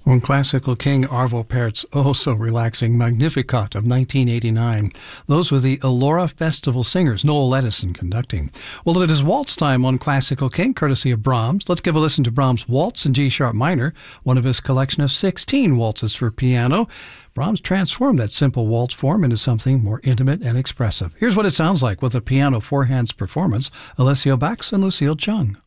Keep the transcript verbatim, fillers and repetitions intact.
One classical king Arvo Pärt's oh-so-relaxing Magnificat of nineteen eighty-nine. Those were the Elora Festival Singers, Noel Edison conducting. Well, it is waltz time on Classical King, courtesy of Brahms. Let's give a listen to Brahms' Waltz in G-sharp minor, one of his collection of sixteen waltzes for piano. Brahms transformed that simple waltz form into something more intimate and expressive. Here's what it sounds like with a piano four-hands performance, Alessio Bax and Lucille Chung.